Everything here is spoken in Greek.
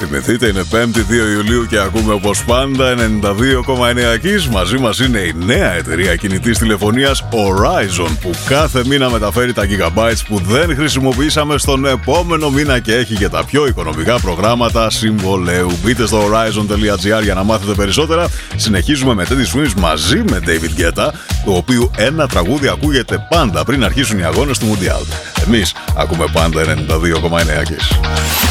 θυμηθείτε, είναι 5η 2 Ιουλίου και ακούμε όπως πάντα 92,9 Kiss. Μαζί μας είναι η νέα εταιρεία κινητής τηλεφωνίας Horizon, που κάθε μήνα μεταφέρει τα gigabytes που δεν χρησιμοποιήσαμε στον επόμενο μήνα και έχει και τα πιο οικονομικά προγράμματα συμβολέου. Μπείτε στο horizon.gr για να μάθετε περισσότερα. Συνεχίζουμε με Teddy Swims μαζί με David Guetta, του οποίου ένα τραγούδι ακούγεται πάντα πριν αρχίσουν οι αγώνες του Mundial. Εμείς ακούμε πάντα 92,9 Kiss.